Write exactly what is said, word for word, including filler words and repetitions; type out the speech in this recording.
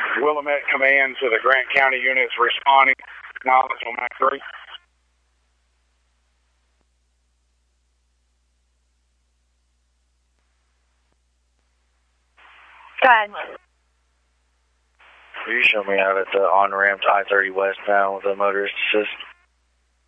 Willamette Command to the Grant County units responding. Knowledge on Mac three. Go ahead. Will you show me out at the on-ramp to I thirty westbound with a motorist assist?